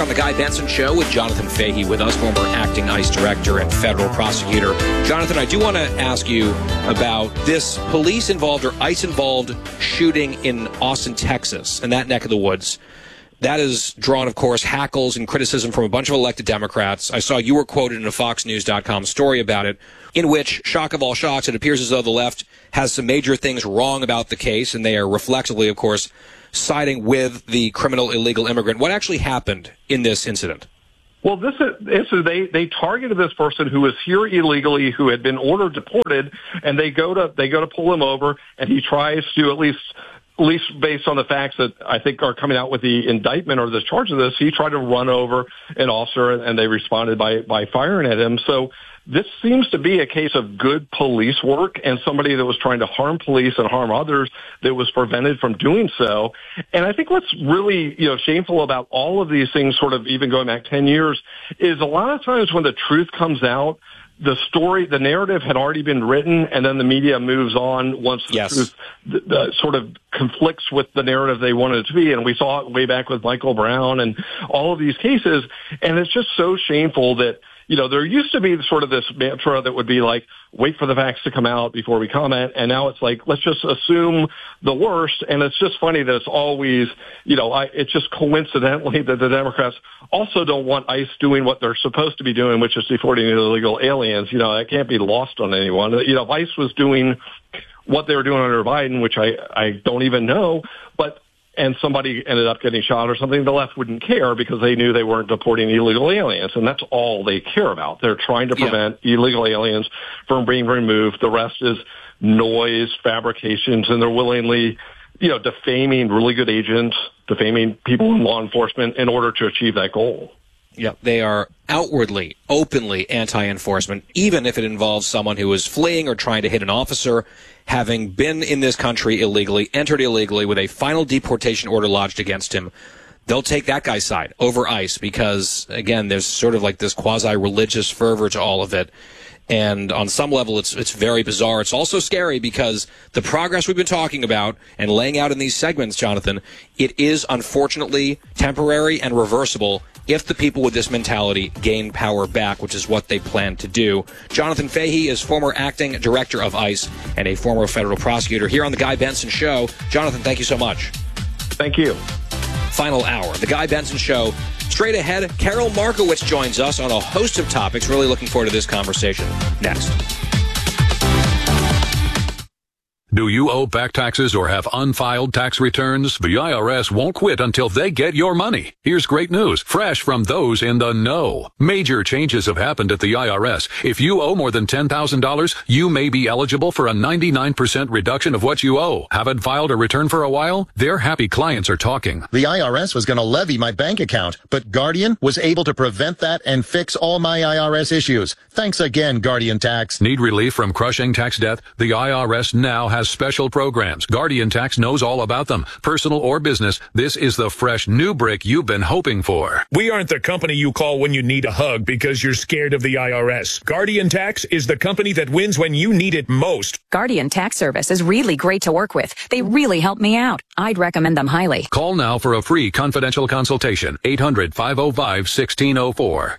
on the Guy Benson Show with Jonathan Fahey with us, former acting ICE director and federal prosecutor. Jonathan, I do want to ask you about this police-involved or ICE-involved shooting in Austin, Texas, and that neck of the woods. That has drawn, of course, hackles and criticism from a bunch of elected Democrats. I saw you were quoted in a FoxNews.com story about it, in which, shock of all shocks, it appears as though the left has some major things wrong about the case, and they are reflexively, of course, siding with the criminal illegal immigrant. What actually happened in this incident? Well, they targeted this person who was here illegally, who had been ordered deported, and they go to pull him over, and he tries to, at least based on the facts that I think are coming out with the indictment or the charge of this, he tried to run over an officer, and they responded by firing at him. So this seems to be a case of good police work and somebody that was trying to harm police and harm others that was prevented from doing so. And I think what's really, shameful about all of these things, sort of even going back 10 years, is a lot of times when the truth comes out, the narrative had already been written, and then the media moves on once the truth sort of conflicts with the narrative they wanted it to be. And we saw it way back with Michael Brown and all of these cases. And it's just so shameful that, there used to be sort of this mantra that would be like, wait for the facts to come out before we comment. And now it's like, let's just assume the worst. And it's just funny that it's always, it's just coincidentally that the Democrats also don't want ICE doing what they're supposed to be doing, which is deporting illegal aliens. That can't be lost on anyone. If ICE was doing what they were doing under Biden, which I don't even know, and somebody ended up getting shot or something, the left wouldn't care because they knew they weren't deporting illegal aliens, and that's all they care about. They're trying to prevent illegal aliens from being removed. The rest is noise, fabrications, and they're willingly, defaming really good agents, defaming people in law enforcement in order to achieve that goal. Yeah, they are outwardly, openly anti-enforcement, even if it involves someone who is fleeing or trying to hit an officer, having been in this country illegally, entered illegally with a final deportation order lodged against him. They'll take that guy's side over ICE because, again, there's sort of like this quasi-religious fervor to all of it. And on some level, it's very bizarre. It's also scary because the progress we've been talking about and laying out in these segments, Jonathan, it is unfortunately temporary and reversible if the people with this mentality gain power back, which is what they plan to do. Jonathan Fahey is former acting director of ICE and a former federal prosecutor here on The Guy Benson Show. Jonathan, thank you so much. Thank you. Final hour, The Guy Benson Show. Straight ahead, Carol Markowitz joins us on a host of topics. Really looking forward to this conversation. Next. Do you owe back taxes or have unfiled tax returns? The IRS won't quit until they get your money. Here's great news, fresh from those in the know. Major changes have happened at the IRS. If you owe more than $10,000, you may be eligible for a 99% reduction of what you owe. Haven't filed a return for a while? Their happy clients are talking. The IRS was going to levy my bank account, but Guardian was able to prevent that and fix all my IRS issues. Thanks again, Guardian Tax. Need relief from crushing tax debt? The IRS now has special programs. Guardian Tax knows all about them. Personal or business, this is the fresh new brick you've been hoping for. We aren't the company you call when you need a hug because you're scared of the IRS. Guardian Tax is the company that wins when you need it most. Guardian Tax Service is really great to work with. They really help me out. I'd recommend them highly. Call now for a free confidential consultation. 800-505-1604.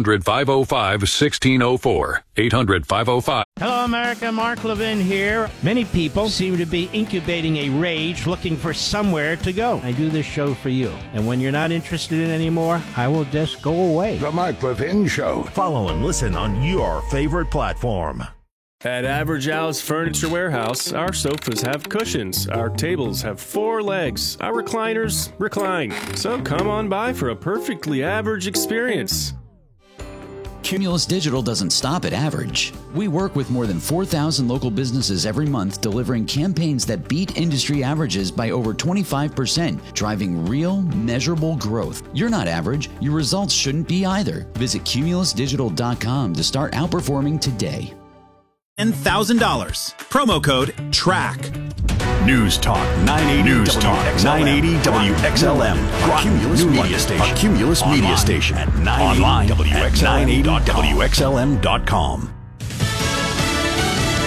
800-505-1604. 800-505. Hello, America. Mark Levin here. Many people seem to be incubating a rage looking for somewhere to go. I do this show for you. And when you're not interested in it anymore, I will just go away. The Mark Levin Show. Follow and listen on your favorite platform. At Average Al's Furniture Warehouse, our sofas have cushions, our tables have 4 legs, our recliners recline. So come on by for a perfectly average experience. Cumulus Digital doesn't stop at average. We work with more than 4,000 local businesses every month, delivering campaigns that beat industry averages by over 25%, driving real, measurable growth. You're not average. Your results shouldn't be either. Visit cumulusdigital.com to start outperforming today. $10,000. Promo code TRACK. News Talk 980 News Talk 980 WXLM. Cumulus Media Station. Cumulus Media Station. Online at 980WXLM.com.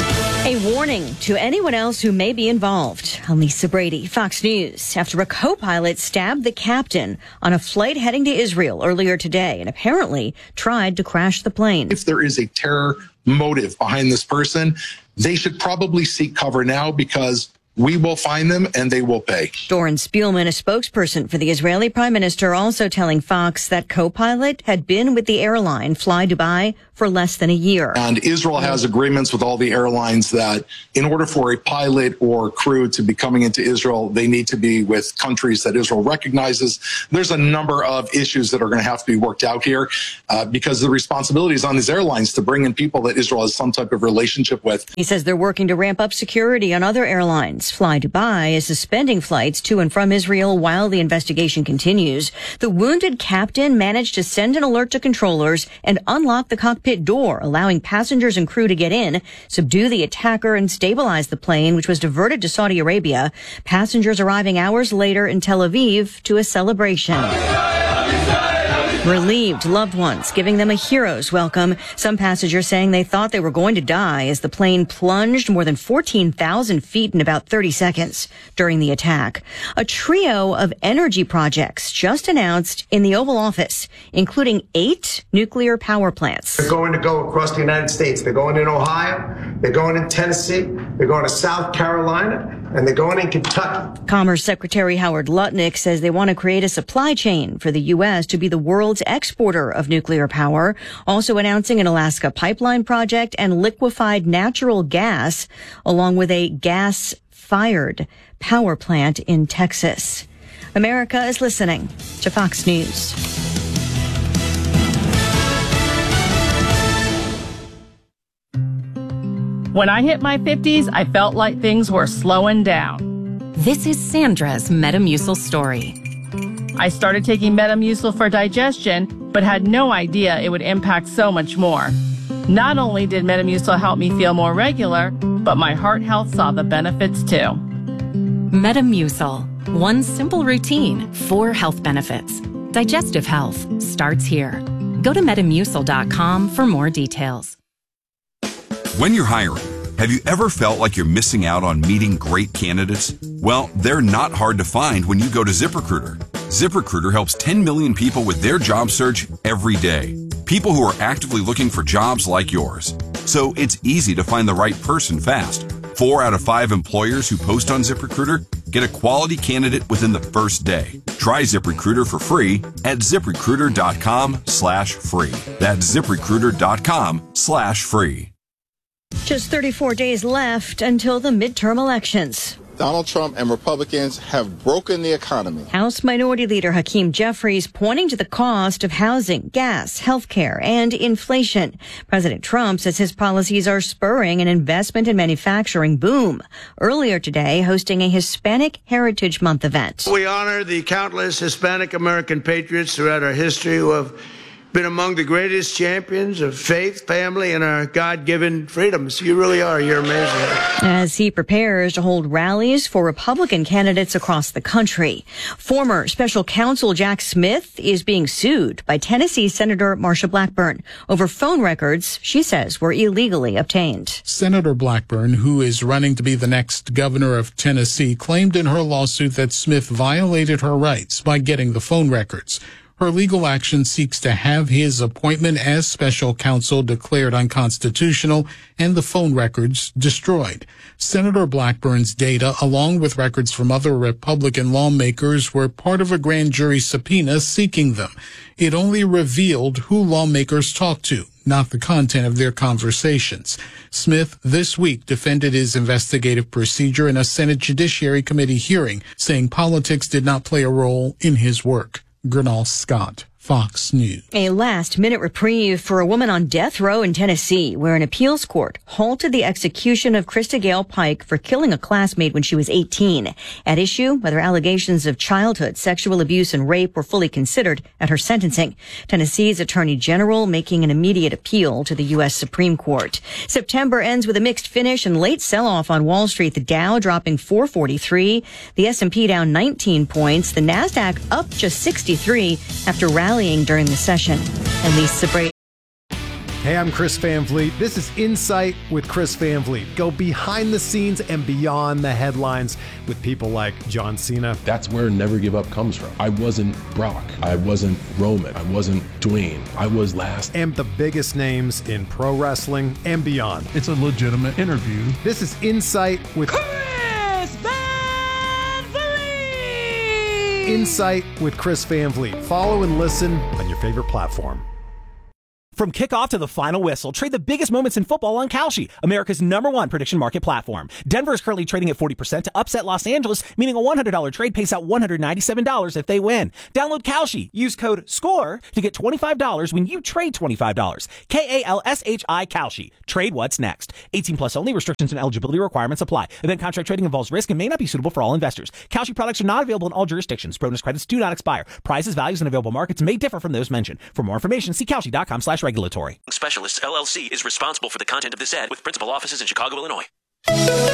A warning to anyone else who may be involved. I'm Lisa Brady, Fox News. After a co-pilot stabbed the captain on a flight heading to Israel earlier today and apparently tried to crash the plane. If there is a terror motive behind this person, they should probably seek cover now because we will find them and they will pay. Doron Spielman, a spokesperson for the Israeli prime minister, also telling Fox that co-pilot had been with the airline Fly Dubai for less than a year. And Israel has agreements with all the airlines that in order for a pilot or crew to be coming into Israel, they need to be with countries that Israel recognizes. There's a number of issues that are going to have to be worked out here because the responsibility is on these airlines to bring in people that Israel has some type of relationship with. He says they're working to ramp up security on other airlines. Fly Dubai is suspending flights to and from Israel while the investigation continues. The wounded captain managed to send an alert to controllers and unlock the cockpit door, allowing passengers and crew to get in, subdue the attacker, and stabilize the plane, which was diverted to Saudi Arabia. Passengers arriving hours later in Tel Aviv to a celebration. Relieved loved ones, giving them a hero's welcome. Some passengers saying they thought they were going to die as the plane plunged more than 14,000 feet in about 30 seconds during the attack. A trio of energy projects just announced in the Oval Office, including 8 nuclear power plants. They're going to go across the United States. They're going in Ohio, they're going in Tennessee, they're going to South Carolina, and they're going in Kentucky. Commerce Secretary Howard Lutnick says they want to create a supply chain for the U.S. to be the world's exporter of nuclear power, also announcing an Alaska pipeline project and liquefied natural gas, along with a gas-fired power plant in Texas. America is listening to Fox News. When I hit my 50s, I felt like things were slowing down. This is Sandra's Metamucil story. I started taking Metamucil for digestion, but had no idea it would impact so much more. Not only did Metamucil help me feel more regular, but my heart health saw the benefits too. Metamucil. One simple routine, 4 health benefits. Digestive health starts here. Go to Metamucil.com for more details. When you're hiring, have you ever felt like you're missing out on meeting great candidates? Well, they're not hard to find when you go to ZipRecruiter. ZipRecruiter helps 10 million people with their job search every day. People who are actively looking for jobs like yours. So it's easy to find the right person fast. 4 out of 5 employers who post on ZipRecruiter get a quality candidate within the first day. Try ZipRecruiter for free at ZipRecruiter.com/free. That's ZipRecruiter.com/free. Just 34 days left until the midterm elections. Donald Trump and Republicans have broken the economy. House Minority Leader Hakeem Jeffries pointing to the cost of housing, gas, healthcare, and inflation. President Trump says his policies are spurring an investment and manufacturing boom. Earlier today, hosting a Hispanic Heritage Month event. We honor the countless Hispanic American patriots throughout our history who have been among the greatest champions of faith, family, and our God-given freedoms. You really are. You're amazing. As he prepares to hold rallies for Republican candidates across the country. Former special counsel Jack Smith is being sued by Tennessee Senator Marsha Blackburn over phone records she says were illegally obtained. Senator Blackburn, who is running to be the next governor of Tennessee, claimed in her lawsuit that Smith violated her rights by getting the phone records. Her legal action seeks to have his appointment as special counsel declared unconstitutional and the phone records destroyed. Senator Blackburn's data, along with records from other Republican lawmakers, were part of a grand jury subpoena seeking them. It only revealed who lawmakers talked to, not the content of their conversations. Smith this week defended his investigative procedure in a Senate Judiciary Committee hearing, saying politics did not play a role in his work. Gernal Scott, Fox News. A last-minute reprieve for a woman on death row in Tennessee, where an appeals court halted the execution of Krista Gale Pike for killing a classmate when she was 18. At issue, whether allegations of childhood sexual abuse and rape were fully considered at her sentencing. Tennessee's Attorney General making an immediate appeal to the U.S. Supreme Court. September ends with a mixed finish and late sell-off on Wall Street. The Dow dropping 443, the S&P down 19 points, the NASDAQ up just 63 after rallying during the session. And Lisa Brady. Hey, I'm Chris Van Vliet. This is Insight with Chris Van Vliet. Go behind the scenes and beyond the headlines with people like John Cena. That's where Never Give Up comes from. I wasn't Brock. I wasn't Roman. I wasn't Dwayne. I was last. And the biggest names in pro wrestling and beyond. It's a legitimate interview. This is Insight with Chris Van Vliet! Insight with Chris Van Vliet. Follow and listen on your favorite platform. From kickoff to the final whistle, trade the biggest moments in football on Kalshi, America's #1 prediction market platform. Denver is currently trading at 40% to upset Los Angeles, meaning a $100 trade pays out $197 if they win. Download Kalshi. Use code SCORE to get $25 when you trade $25. KALSHI Kalshi. Trade what's next. 18 plus only. Restrictions and eligibility requirements apply. Event contract trading involves risk and may not be suitable for all investors. Kalshi products are not available in all jurisdictions. Bonus credits do not expire. Prices, values, and available markets may differ from those mentioned. For more information, see Kalshi.com/regulatory. Specialists LLC is responsible for the content of this ad with principal offices in Chicago, Illinois.